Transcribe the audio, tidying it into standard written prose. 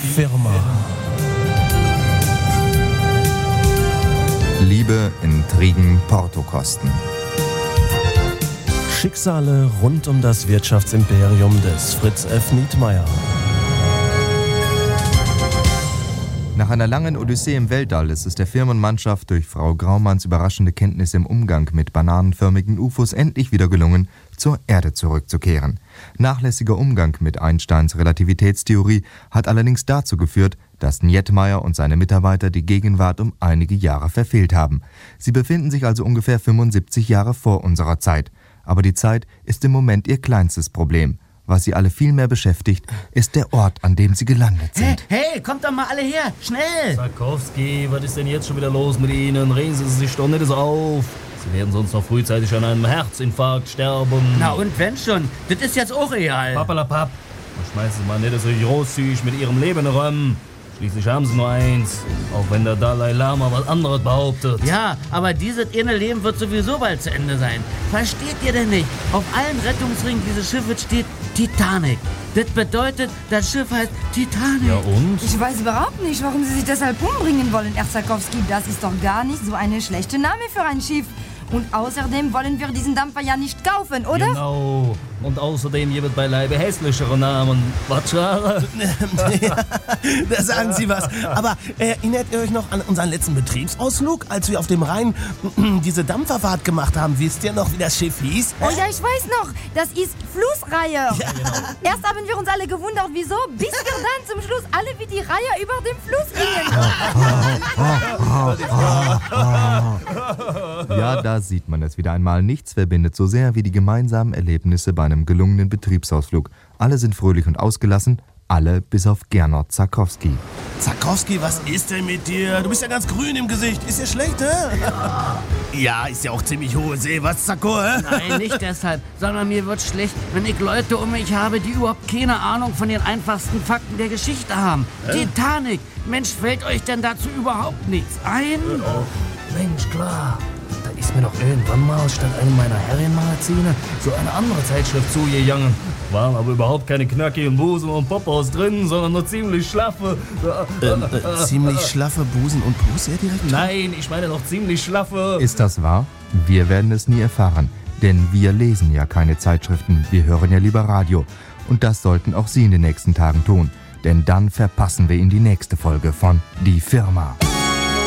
Firma. Liebe, Intrigen, Portokosten. Schicksale rund um das Wirtschaftsimperium des Fritz F. Nietmeyer. Nach einer langen Odyssee im Weltall ist es der Firmenmannschaft durch Frau Graumanns überraschende Kenntnis im Umgang mit bananenförmigen UFOs endlich wieder gelungen, zur Erde zurückzukehren. Nachlässiger Umgang mit Einsteins Relativitätstheorie hat allerdings dazu geführt, dass Nietmeyer und seine Mitarbeiter die Gegenwart um einige Jahre verfehlt haben. Sie befinden sich also ungefähr 75 Jahre vor unserer Zeit. Aber die Zeit ist im Moment ihr kleinstes Problem. Was sie alle viel mehr beschäftigt, ist der Ort, an dem sie gelandet sind. Hey, kommt doch mal alle her, schnell! Sarkowski, was ist denn jetzt schon wieder los mit Ihnen? Regen Sie sich doch nicht so auf. Sie werden sonst noch frühzeitig an einem Herzinfarkt sterben. Na und wenn schon, das ist jetzt auch real. Pappalapapp, schmeißen Sie mal nicht so großzügig mit Ihrem Leben rum. Schließlich haben Sie nur eins, auch wenn der Dalai Lama was anderes behauptet. Ja, aber dieses eine Leben wird sowieso bald zu Ende sein. Versteht ihr denn nicht? Auf allen Rettungsringen dieses Schiffes steht Titanic. Das bedeutet, das Schiff heißt Titanic. Ja und? Ich weiß überhaupt nicht, warum Sie sich deshalb umbringen wollen, Herr Sarkowski. Das ist doch gar nicht so eine schlechte Name für ein Schiff. Und außerdem wollen wir diesen Dampfer ja nicht kaufen, oder? Genau. Und außerdem gibt es beileibe hässlichere Namen. Was schade? Ja, da sagen Sie was. Aber erinnert ihr euch noch an unseren letzten Betriebsausflug, als wir auf dem Rhein diese Dampferfahrt gemacht haben? Wisst ihr noch, wie das Schiff hieß? Oh ja, ich weiß noch. Das ist Flussreiher. Ja, genau. Erst haben wir uns alle gewundert, wieso, bis wir dann zum Schluss alle wie die Reiher über dem Fluss gingen. Ja, da sieht man es wieder einmal. Nichts verbindet so sehr wie die gemeinsamen Erlebnisse bei einem gelungenen Betriebsausflug. Alle sind fröhlich und ausgelassen, alle bis auf Gernot Sarkowski. Sarkowski, was ist denn mit dir? Du bist ja ganz grün im Gesicht. Ist dir schlecht, hä? Ja, ist ja auch ziemlich hohe See. Was, Sarko, hä? Nein, nicht deshalb, sondern mir wird schlecht, wenn ich Leute um mich habe, die überhaupt keine Ahnung von den einfachsten Fakten der Geschichte haben. Titanic, Mensch, fällt euch denn dazu überhaupt nichts ein? Mensch, klar. Da ist mir doch irgendwann mal statt einem meiner Herrenmagazine so eine andere Zeitschrift zugegangen. Waren aber überhaupt keine knackigen Busen und Popos drin, sondern nur ziemlich schlaffe. Ziemlich schlaffe Busen und Pus, Herr Direktor? Nein, ich meine doch ziemlich schlaffe. Ist das wahr? Wir werden es nie erfahren. Denn wir lesen ja keine Zeitschriften, wir hören ja lieber Radio. Und das sollten auch Sie in den nächsten Tagen tun. Denn dann verpassen wir Ihnen die nächste Folge von Die Firma.